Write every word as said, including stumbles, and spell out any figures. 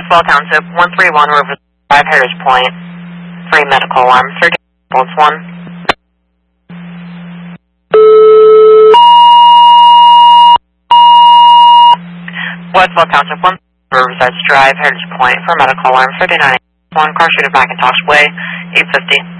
Westwell Township, one three one River Drive, Heritage Point. Free medical alarm, thirteen ambulance one. Westwell Township, one Riverside Drive, Heritage Point, for medical alarm, thirty-nine one, car shooter Macintosh Way, eight fifty.